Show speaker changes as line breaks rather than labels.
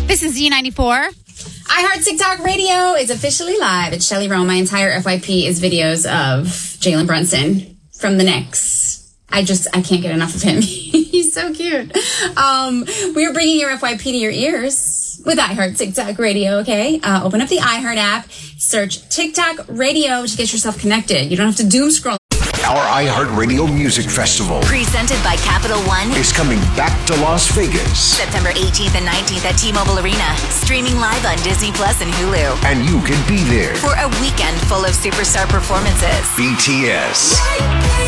This is Z94.
iHeart TikTok Radio is officially live. It's Shelly Rowe. My entire FYP is videos of Jalen Brunson from the Knicks. I can't get enough of him. He's so cute. We are bringing your FYP to your ears with iHeart TikTok Radio, okay? Open up the iHeart app, search TikTok Radio to get yourself connected. You don't have to doom scroll.
Our iHeartRadio Music Festival,
presented by Capital One,
is coming back to Las Vegas.
September 18th and 19th at T-Mobile Arena. Streaming live on Disney Plus and Hulu.
And you can be there
for a weekend full of superstar performances.
BTS,